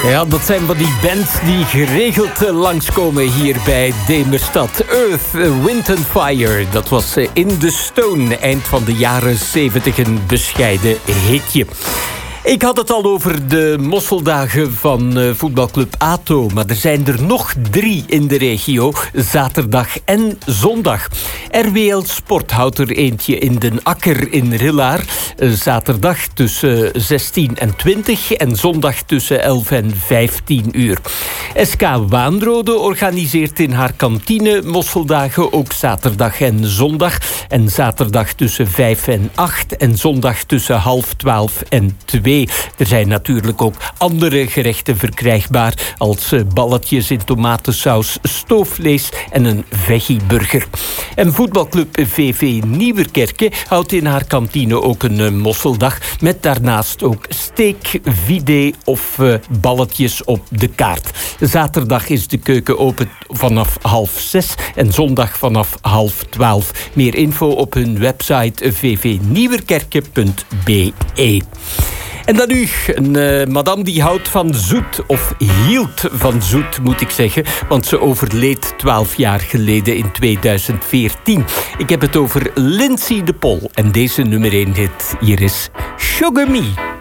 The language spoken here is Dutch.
Ja, dat zijn van die bands die geregeld langskomen hier bij Demerstad. Earth, Wind and Fire, dat was In The Stone, eind van de jaren 70, een bescheiden hitje. Ik had het al over de mosseldagen van voetbalclub ATO, maar er zijn er nog 3 in de regio, zaterdag en zondag. RWL Sport houdt er eentje in Den Akker in Rillaar, zaterdag tussen 16 en 20 en zondag tussen 11 en 15 uur. SK Waanrode organiseert in haar kantine mosseldagen ook zaterdag en zondag. En zaterdag tussen 5 en 8 en zondag tussen 11:30 en 2. Er zijn natuurlijk ook andere gerechten verkrijgbaar, als balletjes in tomatensaus, stoofvlees en een veggieburger. En voetbalclub VV Nieuwerkerke houdt in haar kantine ook een mosseldag, met daarnaast ook steak, vidé of balletjes op de kaart. Zaterdag is de keuken open vanaf 5:30 en zondag vanaf 11:30. Meer info op hun website vvnieuwerkerke.be. En dan nu, een madame die houdt van zoet, of hield van zoet moet ik zeggen, want ze overleed 12 jaar geleden in 2014. Ik heb het over Lindsay de Pol en deze nummer 1 hit. Hier is Sugar Me.